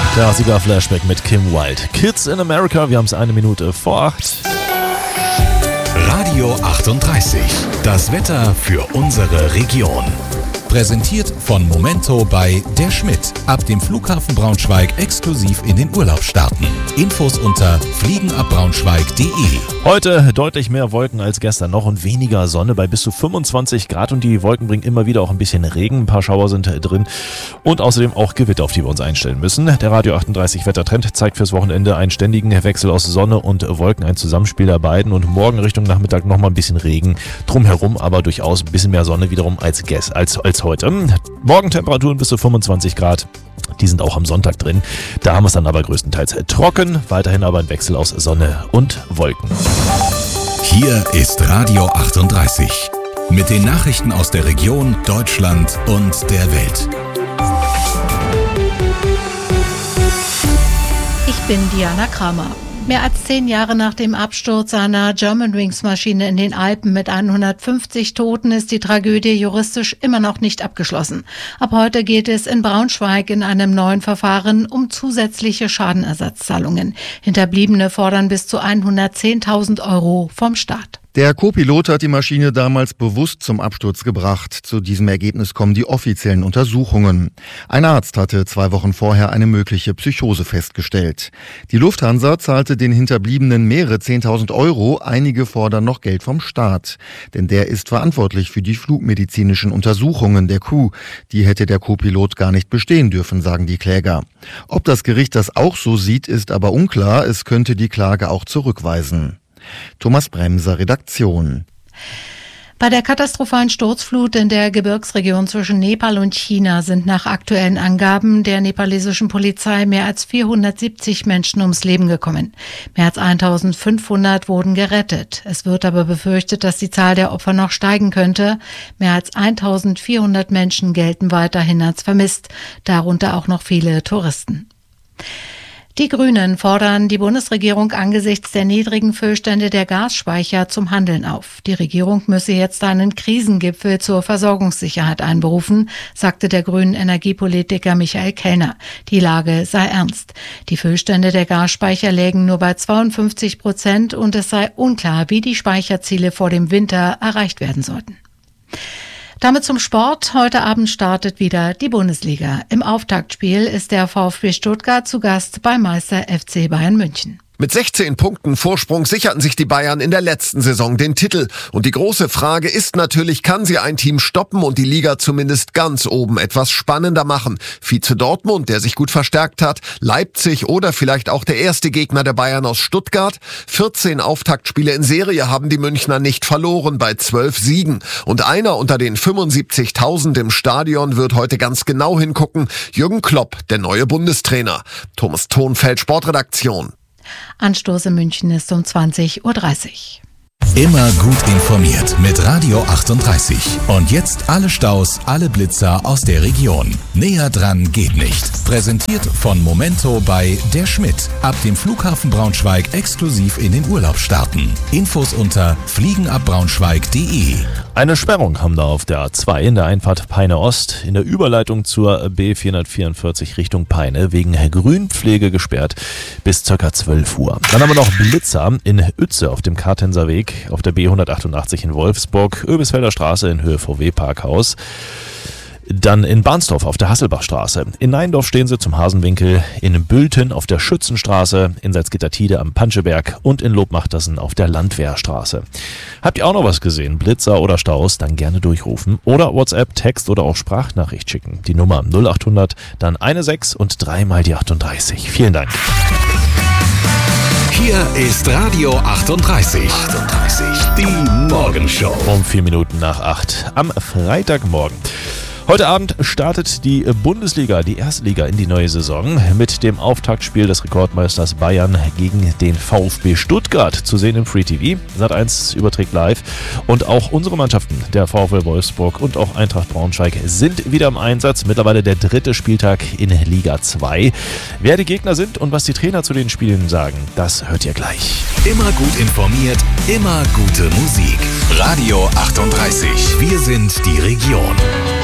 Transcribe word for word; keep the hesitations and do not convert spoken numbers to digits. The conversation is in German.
Klassiker Flashback mit Kim Wilde. Kids in America, wir haben es eine Minute vor acht. Radio achtunddreißig, das Wetter für unsere Region. Präsentiert von Momento bei Der Schmidt. Ab dem Flughafen Braunschweig exklusiv in den Urlaub starten. Infos unter fliegenabbraunschweig punkt de. Heute deutlich mehr Wolken als gestern noch und weniger Sonne bei bis zu fünfundzwanzig Grad. Und die Wolken bringen immer wieder auch ein bisschen Regen. Ein paar Schauer sind drin. Und außerdem auch Gewitter, auf die wir uns einstellen müssen. Der Radio achtunddreißig Wettertrend zeigt fürs Wochenende einen ständigen Wechsel aus Sonne und Wolken. Ein Zusammenspiel der beiden. Und morgen Richtung Nachmittag nochmal ein bisschen Regen. Drumherum aber durchaus ein bisschen mehr Sonne wiederum als, als, als heute. Morgentemperaturen bis zu fünfundzwanzig Grad. Die sind auch am Sonntag drin. Da haben wir es dann aber größtenteils trocken. Weiterhin aber ein Wechsel aus Sonne und Wolken. Hier ist Radio achtunddreißig. Mit den Nachrichten aus der Region, Deutschland und der Welt. Ich bin Diana Kramer. Mehr als zehn Jahre nach dem Absturz einer Germanwings-Maschine in den Alpen mit hundertfünfzig Toten ist die Tragödie juristisch immer noch nicht abgeschlossen. Ab heute geht es in Braunschweig in einem neuen Verfahren um zusätzliche Schadenersatzzahlungen. Hinterbliebene fordern bis zu hundertzehntausend Euro vom Staat. Der Co-Pilot hat die Maschine damals bewusst zum Absturz gebracht. Zu diesem Ergebnis kommen die offiziellen Untersuchungen. Ein Arzt hatte zwei Wochen vorher eine mögliche Psychose festgestellt. Die Lufthansa zahlte den Hinterbliebenen mehrere Zehntausend Euro. Einige fordern noch Geld vom Staat. Denn der ist verantwortlich für die flugmedizinischen Untersuchungen der Crew. Die hätte der Co-Pilot gar nicht bestehen dürfen, sagen die Kläger. Ob das Gericht das auch so sieht, ist aber unklar. Es könnte die Klage auch zurückweisen. Thomas Bremser, Redaktion. Bei der katastrophalen Sturzflut in der Gebirgsregion zwischen Nepal und China sind nach aktuellen Angaben der nepalesischen Polizei mehr als vierhundertsiebzig Menschen ums Leben gekommen. Mehr als eintausendfünfhundert wurden gerettet. Es wird aber befürchtet, dass die Zahl der Opfer noch steigen könnte. Mehr als eintausendvierhundert Menschen gelten weiterhin als vermisst, darunter auch noch viele Touristen. Die Grünen fordern die Bundesregierung angesichts der niedrigen Füllstände der Gasspeicher zum Handeln auf. Die Regierung müsse jetzt einen Krisengipfel zur Versorgungssicherheit einberufen, sagte der grünen Energiepolitiker Michael Kellner. Die Lage sei ernst. Die Füllstände der Gasspeicher lägen nur bei zweiundfünfzig Prozent und es sei unklar, wie die Speicherziele vor dem Winter erreicht werden sollten. Damit zum Sport. Heute Abend startet wieder die Bundesliga. Im Auftaktspiel ist der VfB Stuttgart zu Gast beim Meister F C Bayern München. Mit sechzehn Punkten Vorsprung sicherten sich die Bayern in der letzten Saison den Titel. Und die große Frage ist natürlich, kann sie ein Team stoppen und die Liga zumindest ganz oben etwas spannender machen? Vize Dortmund, der sich gut verstärkt hat, Leipzig oder vielleicht auch der erste Gegner der Bayern aus Stuttgart. vierzehn Auftaktspiele in Serie haben die Münchner nicht verloren bei zwölf Siegen. Und einer unter den fünfundsiebzigtausend im Stadion wird heute ganz genau hingucken. Jürgen Klopp, der neue Bundestrainer. Thomas Thonfeld, Sportredaktion. Anstoß in München ist um zwanzig Uhr dreißig. Immer gut informiert mit Radio achtunddreißig. Und jetzt alle Staus, alle Blitzer aus der Region. Näher dran geht nicht. Präsentiert von Momento bei Der Schmidt. Ab dem Flughafen Braunschweig exklusiv in den Urlaub starten. Infos unter fliegenabbraunschweig punkt de. Eine Sperrung haben da auf der A zwei in der Einfahrt Peine Ost in der Überleitung zur B vierhundertvierundvierzig Richtung Peine wegen Grünpflege gesperrt bis ca. zwölf Uhr. Dann haben wir noch Blitzer in Uetze auf dem Kartenser Weg, auf der B hundertachtundachtzig in Wolfsburg, Oebisfelder Straße in Höhe V W-Parkhaus. Dann in Bahnsdorf auf der Hasselbachstraße. In Neindorf stehen sie zum Hasenwinkel, in Bülten auf der Schützenstraße, in Salzgitter-Tide am Panscheberg und in Lobmachtersen auf der Landwehrstraße. Habt ihr auch noch was gesehen? Blitzer oder Staus? Dann gerne durchrufen oder WhatsApp, Text oder auch Sprachnachricht schicken. Die Nummer null achthundert, dann sechzehn und dreimal die achtunddreißig. Vielen Dank. Hier ist Radio achtunddreißig. achtunddreißig. Die Morgenshow. Um vier Minuten nach acht am Freitagmorgen. Heute Abend startet die Bundesliga, die erste Liga in die neue Saison mit dem Auftaktspiel des Rekordmeisters Bayern gegen den VfB Stuttgart, zu sehen im Free T V. Sat eins überträgt live und auch unsere Mannschaften, der VfL Wolfsburg und auch Eintracht Braunschweig, sind wieder im Einsatz. Mittlerweile der dritte Spieltag in Liga zwei. Wer die Gegner sind und was die Trainer zu den Spielen sagen, das hört ihr gleich. Immer gut informiert, immer gute Musik. Radio achtunddreißig. Wir sind die Region.